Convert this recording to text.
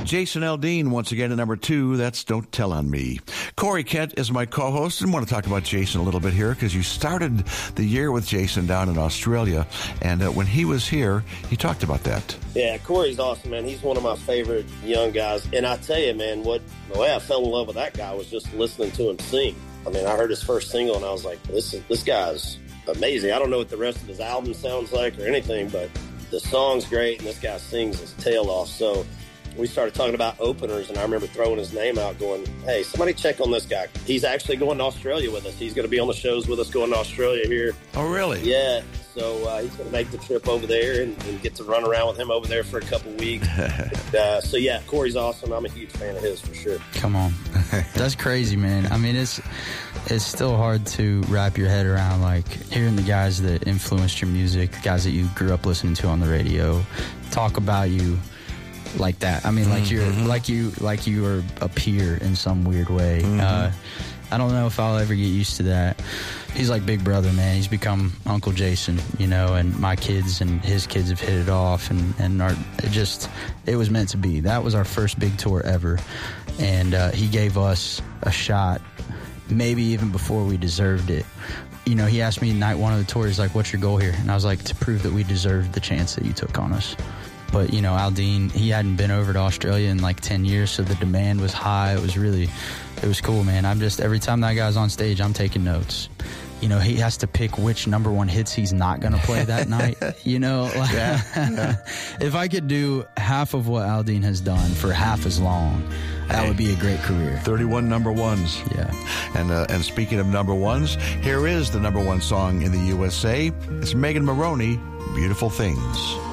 Jason Aldean once again at number 2. That's Don't Tell on Me. Corey Kent is my co-host, and I want to talk about Jason a little bit here because you started the year with Jason down in Australia, and when he was here, he talked about that. Yeah, Corey's awesome, man. He's one of my favorite young guys, and I tell you, man, the way I fell in love with that guy was just listening to him sing. I mean, I heard his first single, and I was like, this guy's amazing. I don't know what the rest of his album sounds like or anything, but the song's great, and this guy sings his tail off. So we started talking about openers, and I remember throwing his name out going, hey, somebody check on this guy. He's actually going to Australia with us. He's going to be on the shows with us going to Australia here. Oh, really? Yeah. So he's going to make the trip over there and get to run around with him over there for a couple weeks. So, yeah, Corey's awesome. I'm a huge fan of his for sure. Come on. That's crazy, man. I mean, it's still hard to wrap your head around, like, hearing the guys that influenced your music, the guys that you grew up listening to on the radio, talk about you like that. I mean, like you were a peer in some weird way. I don't know if I'll ever get used to that. He's like big brother, man. He's become Uncle Jason, and my kids and his kids have hit it off, and it was meant to be. That was our first big tour ever, and he gave us a shot, maybe even before we deserved it. He asked me night one of the tour, he's like, what's your goal here? And I was like, to prove that we deserved the chance that you took on us. But, Aldean, he hadn't been over to Australia in like 10 years, so the demand was high. It was cool, man. Every time that guy's on stage, I'm taking notes. He has to pick which number one hits he's not going to play that night. If I could do half of what Aldean has done for half as long, that would be a great career. 31 number ones. Yeah. And speaking of number ones, here is the number one song in the USA. It's Megan Moroney, Beautiful Things.